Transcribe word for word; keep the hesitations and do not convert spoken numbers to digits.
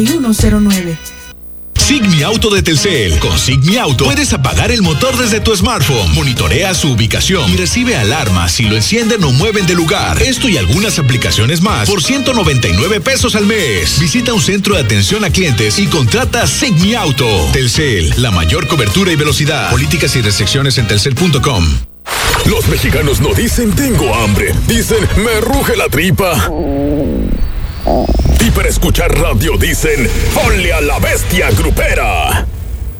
uno cero nueve. Sigmi Auto de Telcel. Con Sigmi Auto puedes apagar el motor desde tu smartphone, monitorea su ubicación y recibe alarmas si lo encienden o mueven de lugar. Esto y algunas aplicaciones más por ciento noventa y nueve pesos al mes. Visita un centro de atención a clientes y contrata Sigmi Auto. Telcel, la mayor cobertura y velocidad. Políticas y restricciones en telcel punto com. Los mexicanos no dicen tengo hambre, dicen me ruge la tripa. Y para escuchar radio dicen ponle a la bestia grupera.